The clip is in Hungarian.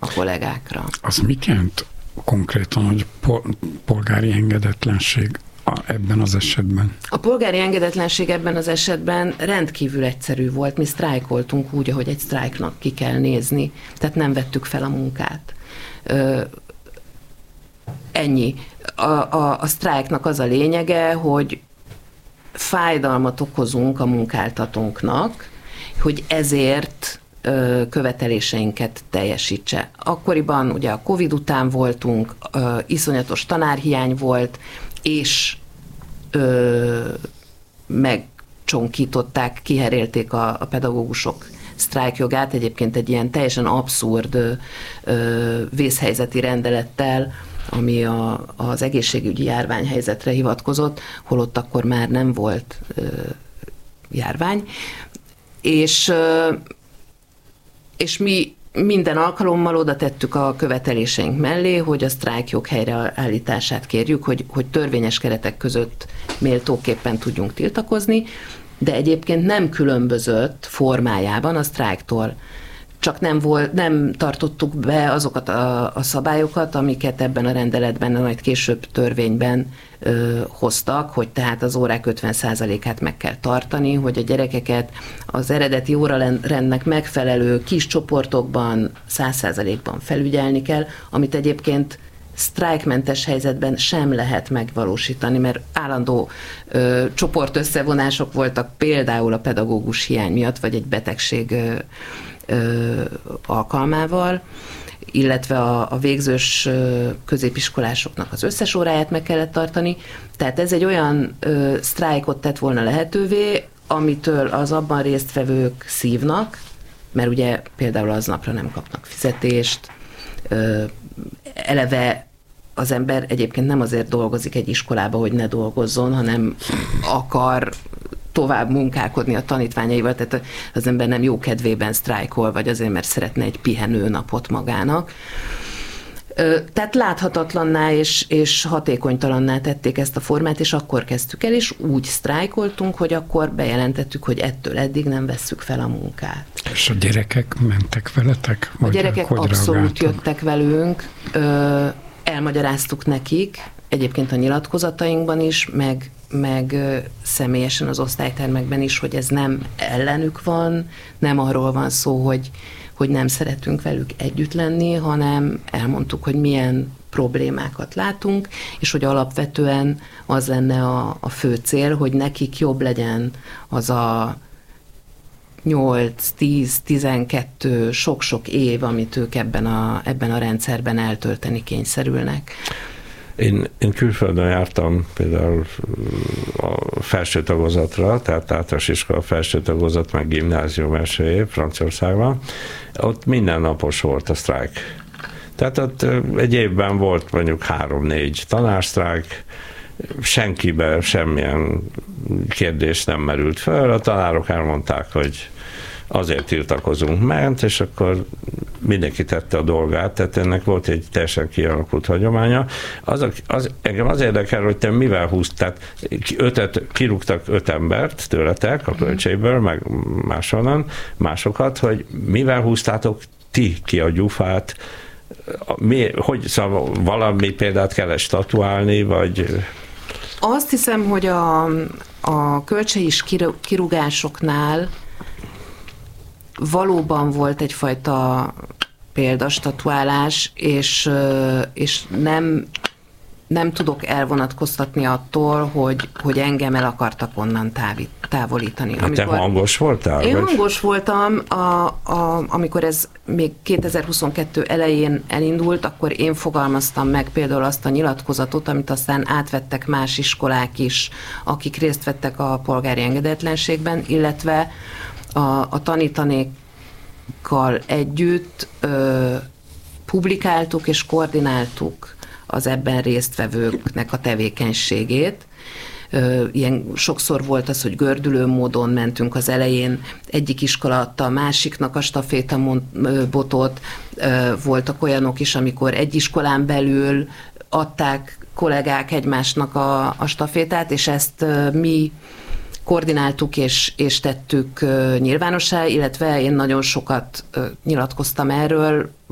a kollégákra. Az mit jelent konkrétan, hogy polgári engedetlenség ebben az esetben? A polgári engedetlenség ebben az esetben rendkívül egyszerű volt. Mi sztrájkoltunk úgy, ahogy egy sztrájknak ki kell nézni. Tehát nem vettük fel a munkát. Ennyi. A sztrájknak az a lényege, hogy fájdalmat okozunk a munkáltatónknak, hogy ezért követeléseinket teljesítse. Akkoriban ugye a Covid után voltunk, iszonyatos tanárhiány volt, és megcsonkították, kiherélték a pedagógusok sztrájkjogát, egyébként egy ilyen teljesen abszurd vészhelyzeti rendelettel, ami az egészségügyi járványhelyzetre hivatkozott, holott akkor már nem volt járvány. És mi minden alkalommal oda tettük a követeléseink mellé, hogy a sztrájkjog helyreállítását kérjük, hogy törvényes keretek között méltóképpen tudjunk tiltakozni, de egyébként nem különbözött formájában a sztrájktól. Csak nem tartottuk be azokat a szabályokat, amiket ebben a rendeletben, majd később törvényben hoztak, hogy tehát az órák 50%-át meg kell tartani, hogy a gyerekeket az eredeti órarendnek megfelelő kis csoportokban 100%-ban felügyelni kell, amit egyébként sztrájkmentes helyzetben sem lehet megvalósítani, mert állandó csoportösszevonások voltak például a pedagógus hiány miatt, vagy egy betegség alkalmával, illetve a végzős középiskolásoknak az összes óráját meg kellett tartani. Tehát ez egy olyan sztrájkot tett volna lehetővé, amitől az abban résztvevők szívnak, mert ugye például aznapra nem kapnak fizetést, eleve az ember egyébként nem azért dolgozik egy iskolába, hogy ne dolgozzon, hanem akar tovább munkálkodni a tanítványaival, tehát az ember nem jó kedvében sztrájkol, vagy azért, mert szeretne egy pihenőnapot magának. Tehát láthatatlanná és hatékonytalanná tették ezt a formát, és akkor kezdtük el, és úgy sztrájkoltunk, hogy akkor bejelentettük, hogy ettől eddig nem vesszük fel a munkát. És a gyerekek mentek veletek? A gyerekek abszolút jöttek velünk, elmagyaráztuk nekik, egyébként a nyilatkozatainkban is, meg személyesen az osztálytermekben is, hogy ez nem ellenük van, nem arról van szó, hogy nem szeretünk velük együtt lenni, hanem elmondtuk, hogy milyen problémákat látunk, és hogy alapvetően az lenne a fő cél, hogy nekik jobb legyen az a 8, 10, 12, sok-sok év, amit ők ebben a rendszerben eltölteni kényszerülnek. Én külföldön jártam például a felső tagozatra, tehát általános iskola felső tagozat, meg gimnázium első év Franciaországban. Ott mindennapos volt a sztrájk. Tehát ott egy évben volt mondjuk 3-4 tanársztrájk, senkiben semmilyen kérdés nem merült fel. A tanárok elmondták, hogy azért tiltakozunk, ment, és akkor mindenki tette a dolgát, tehát ennek volt egy teljesen kialakult hagyománya. Engem az érdekel, hogy te mivel húztál, kirúgtak 5 embert tőletek a költségből, meg másokat, hogy mivel húztátok ti ki a gyufát, szóval valami példát kell statuálni, vagy... Azt hiszem, hogy a kölcsei kirúgásoknál valóban volt egyfajta példastatuálás, és nem tudok elvonatkoztatni attól, hogy engem el akartak onnan távolítani. Hát te hangos voltál? Én hangos voltam, amikor ez még 2022 elején elindult, akkor én fogalmaztam meg például azt a nyilatkozatot, amit aztán átvettek más iskolák is, akik részt vettek a polgári engedetlenségben, illetve a tanítanékkal együtt publikáltuk és koordináltuk az ebben résztvevőknek a tevékenységét. Ilyen sokszor volt az, hogy gördülő módon mentünk az elején, egyik iskola adta a másiknak a stafétabotot, voltak olyanok is, amikor egy iskolán belül adták kollégák egymásnak a stafétát, és ezt mi koordináltuk és tettük nyilvánossá, illetve én nagyon sokat nyilatkoztam erről,